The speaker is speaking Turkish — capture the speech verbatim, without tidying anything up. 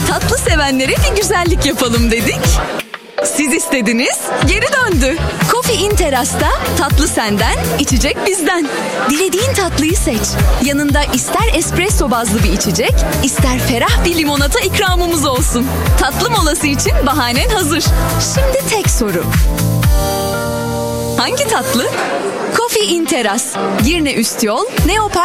Tatlı sevenlere bir güzellik yapalım dedik. Siz istediniz, geri döndü. Coffee in Terras'ta tatlı senden, içecek bizden. Dilediğin tatlıyı seç. Yanında ister espresso bazlı bir içecek, ister ferah bir limonata ikramımız olsun. Tatlı molası için bahanen hazır. Şimdi tek soru. Hangi tatlı? Coffee in Terras. Girne Üst Yol, Neopark